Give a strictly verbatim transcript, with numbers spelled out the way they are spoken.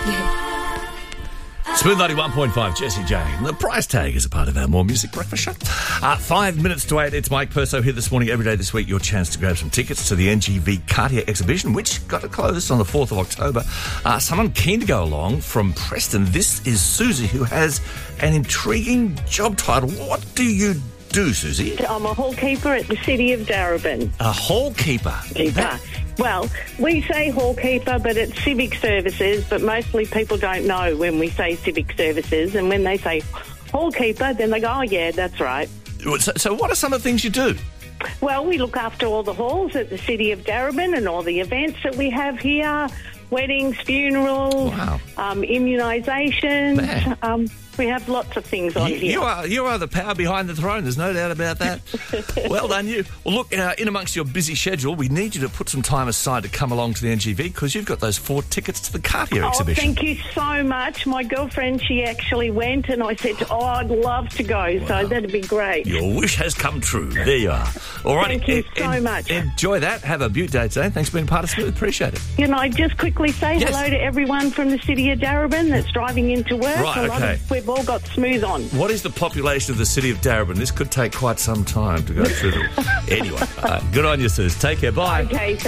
Smooth ninety-one point five, Jessie J. The price tag is a part of our More Music Breakfast Show. Uh, five minutes to eight, it's Mike Perso here this morning. Every day this week, your chance to grab some tickets to the N G V Cartier exhibition, which got to close on the fourth of October. Uh, someone keen to go along from Preston. This is Susie, who has an intriguing job title. What do you do, Susie? I'm a hall keeper at the City of Darebin. A hall keeper? Keeper. Well, we say hall keeper, but it's civic services, but mostly people don't know when we say civic services, and when they say hall keeper, then they go, oh, yeah, that's right. So, so what are some of the things you do? Well, we look after all the halls at the City of Darebin and all the events that we have here, weddings, funerals, Wow. um, immunisations. Man. Um, we have lots of things on You, here. you are you are the power behind the throne. There's no doubt about that. Well done, you. Well, look, uh, in amongst your busy schedule, we need you to put some time aside to come along to the N G V because you've got those four tickets to the Cartier Oh, exhibition. thank you so much. My girlfriend, she actually went, and I said, oh, I'd love to go, Wow. so that'd be great. Your wish has come true. There you are. All right. Thank you so much. Enjoy that. Have a beaut day today. Thanks for being part of Smooth. Appreciate it. Can I just quickly say Yes. hello to everyone from the City of Darebin that's driving into work? Right, A lot okay. of, we've all got Smooth on. What is the population of the City of Darebin? This could take quite some time to go through. The... Anyway, uh, good on you, Suze. Take care. Bye. Okay.